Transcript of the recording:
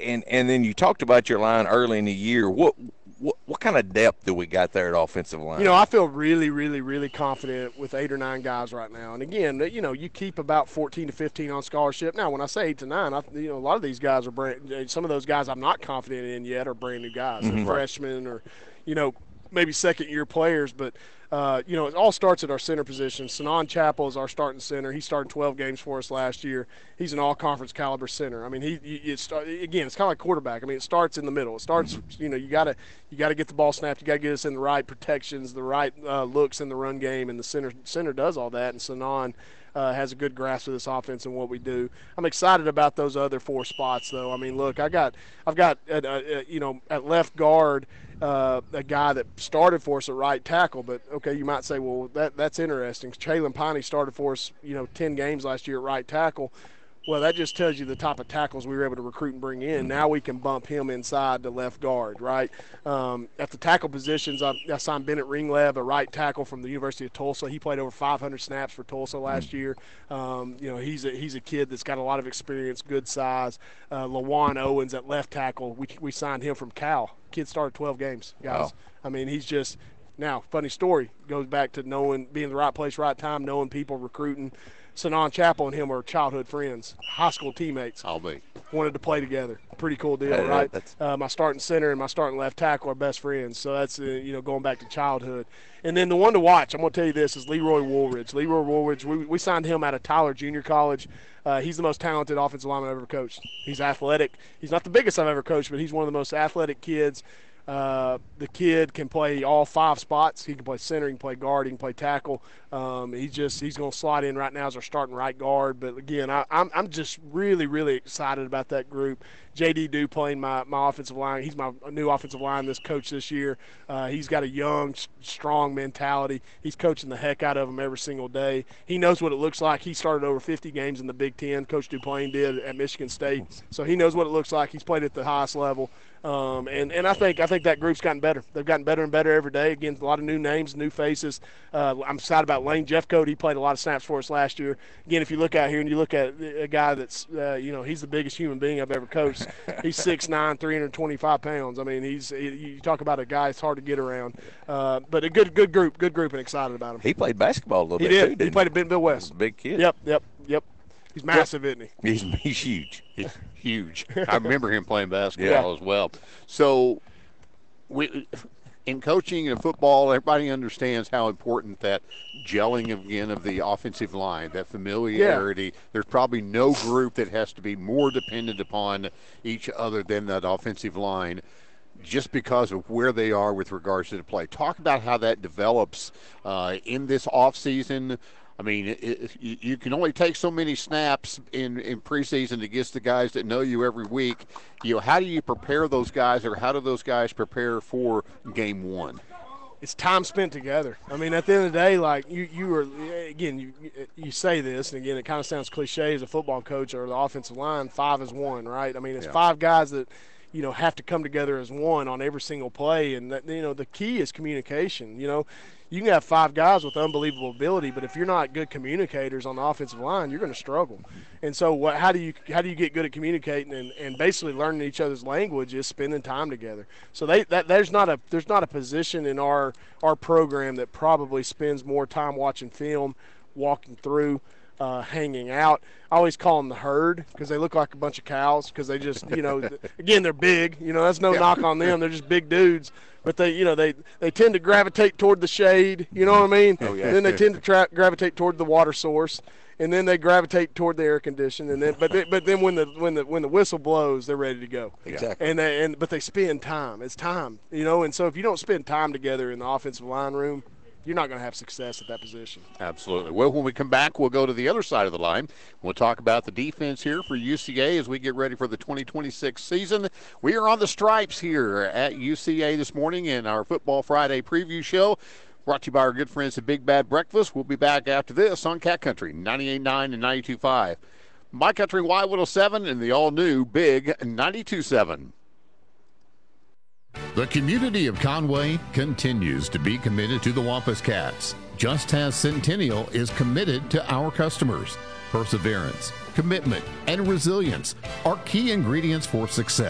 and then you talked about your line early in the year. What kind of depth do we got there at offensive line? You know, I feel really, really, really confident with 8 or 9 guys right now. And again, you know, you keep about 14 to 15 on scholarship. Now, when I say 8 to 9, a lot of these guys are some of those guys I'm not confident in yet are brand new guys, they're freshmen or, you know, maybe second-year players, but you know, it all starts at our center position. Sanan Chappell is our starting center. He started 12 games for us last year. He's an all-conference caliber center. I mean, it's kind of like quarterback. I mean, it starts in the middle. It starts, you know, you got to get the ball snapped. You got to get us in the right protections, the right looks in the run game, and the center does all that. And Sanan has a good grasp of this offense and what we do. I'm excited about those other 4 spots, though. I mean, look, I've got you know, at left guard. A guy that started for us at right tackle, but okay, you might say, well, that's interesting. Chalen Piney started for us, you know, 10 games last year at right tackle. Well, that just tells you the type of tackles we were able to recruit and bring in. Now we can bump him inside to left guard, right? At the tackle positions, I signed Bennett Ringlev, a right tackle from the University of Tulsa. He played over 500 snaps for Tulsa last year. You know, he's a kid that's got a lot of experience, good size. Lawan Owens at left tackle, we signed him from Cal. Kid started 12 games, guys. Wow. I mean, he's just – now, funny story, goes back to being in the right place, right time, knowing people, recruiting. Sanan Chappell and him are childhood friends, high school teammates. I'll be. Wanted to play together. Pretty cool deal, right? My starting center and my starting left tackle are best friends. So that's, you know, going back to childhood. And then the one to watch, I'm going to tell you this, is Leroy Woolridge. Leroy Woolridge, we signed him out of Tyler Junior College. He's the most talented offensive lineman I've ever coached. He's athletic. He's not the biggest I've ever coached, but he's one of the most athletic kids. The kid can play all 5 spots. He can play center, he can play guard, he can play tackle. He's going to slide in right now as our starting right guard. But again, I'm just really, really excited about that group. J.D. Dew playing my offensive line. He's my new offensive line coach this year. He's got a young, strong mentality. He's coaching the heck out of them every single day. He knows what it looks like. He started over 50 games in the Big Ten. Coach Duplain did at Michigan State. So he knows what it looks like. He's played at the highest level. And I think that group's gotten better. They've gotten better and better every day. Again, a lot of new names, new faces. I'm excited about Lane Jeffcoat. He played a lot of snaps for us last year. Again, if you look out here and you look at a guy that's, you know, he's the biggest human being I've ever coached. He's 6'9", 325 pounds. I mean, you talk about a guy that's hard to get around. But a good group, and excited about him. He played basketball a little bit, too, didn't he? He played at Bentonville West. Big kid. Yep. He's massive, isn't he? He's huge. He's huge. I remember him playing basketball as well. So in coaching and football, everybody understands how important that gelling again of the offensive line, that familiarity. Yeah. There's probably no group that has to be more dependent upon each other than that offensive line, just because of where they are with regards to the play. Talk about how that develops in this offseason. I mean, you can only take so many snaps in preseason against the guys that know you every week. You know, how do you prepare those guys, or how do those guys prepare for game 1? It's time spent together. I mean, at the end of the day, like you are, again, you say this, and again, it kind of sounds cliche as a football coach or the offensive line, 5 is 1, right? I mean, it's 5 guys that, you know, have to come together as one on every single play. And, that, you know, the key is communication. You know, you can have 5 guys with unbelievable ability, but if you're not good communicators on the offensive line, you're going to struggle. And so how do you get good at communicating and basically learning each other's language is spending time together. So there's not a position in our program that probably spends more time watching film, walking through, hanging out. I always call them the herd because they look like a bunch of cows because they just, you know, again, they're big. You know, that's no knock on them. They're just big dudes. But they, you know, they tend to gravitate toward the shade. You know what I mean? Oh, yeah. And then they tend to gravitate toward the water source. And then they gravitate toward the air conditioning, and then but then when the whistle blows, they're ready to go. Exactly. But they spend time. It's time, you know. And so if you don't spend time together in the offensive line room, you're not going to have success at that position. Absolutely. Well, when we come back, we'll go to the other side of the line. We'll talk about the defense here for UCA as we get ready for the 2026 season. We are on the stripes here at UCA this morning in our Football Friday preview show, brought to you by our good friends at Big Bad Breakfast. We'll be back after this on Cat Country 98.9 and 92.5. My Country Y107 and the all-new Big 92.7. The community of Conway continues to be committed to the Wampus Cats, just as Centennial is committed to our customers. Perseverance, commitment, and resilience are key ingredients for success.